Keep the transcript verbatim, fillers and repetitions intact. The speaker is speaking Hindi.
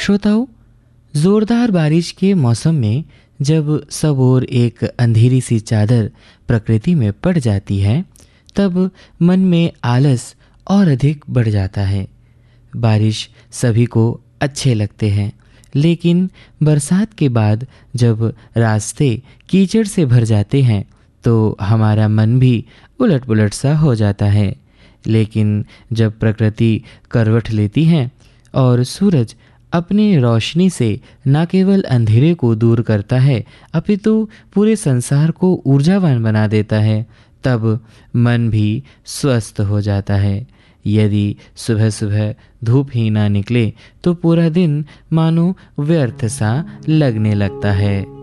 श्रोताओं, जोरदार बारिश के मौसम में जब सब ओर एक अंधेरी सी चादर प्रकृति में पड़ जाती है, तब मन में आलस और अधिक बढ़ जाता है। बारिश सभी को अच्छे लगते हैं, लेकिन बरसात के बाद जब रास्ते कीचड़ से भर जाते हैं तो हमारा मन भी उलट पुलट सा हो जाता है। लेकिन जब प्रकृति करवट लेती है और सूरज अपनी रोशनी से न केवल अंधेरे को दूर करता है अपितु पूरे संसार को ऊर्जावान बना देता है, तब मन भी स्वस्थ हो जाता है। यदि सुबह सुबह धूप ही ना निकले तो पूरा दिन मानो व्यर्थ सा लगने लगता है।